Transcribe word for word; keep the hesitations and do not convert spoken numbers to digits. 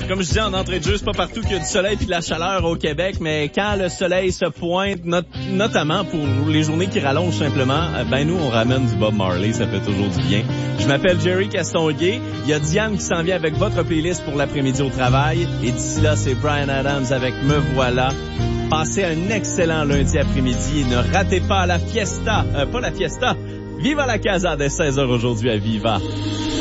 Comme je disais en entrée de jeu, c'est pas partout qu'il y a du soleil puis de la chaleur au Québec, mais quand le soleil se pointe, not- notamment pour les journées qui rallongent simplement, ben nous, on ramène du Bob Marley, ça fait toujours du bien. Je m'appelle Jerry Castonguay. Il y a Diane qui s'en vient avec votre playlist pour l'après-midi au travail. Et d'ici là, c'est Bryan Adams avec Me Voilà. Passez un excellent lundi après-midi et ne ratez pas la fiesta, euh, pas la fiesta, Viva la Casa dès seize heures aujourd'hui à Viva.